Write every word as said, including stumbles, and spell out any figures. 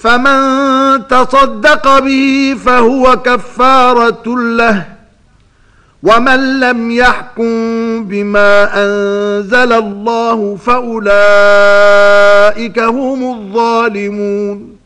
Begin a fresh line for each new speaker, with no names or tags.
فمن تصدق به فهو كفارة له ومن لم يحكم بما أنزل الله فأولئك هم الظالمون